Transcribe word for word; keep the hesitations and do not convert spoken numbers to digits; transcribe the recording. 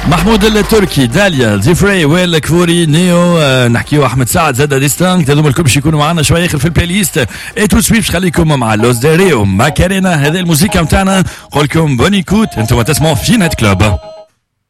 محمود التركي، داليا، زيفري، ويل كفوري، نيو، آه نحكيو احمد سعد، زاد ديستانك، هذوما الكل باش يكونوا معنا شويه اخر في البلاي ليست. اي تو سويت باش خليكم مع لوس دي ريو ماكارينا. هذه الموسيقى نتاعنا، نقول لكم بوني كوت، انتم تسمعوا في نايت كلوب.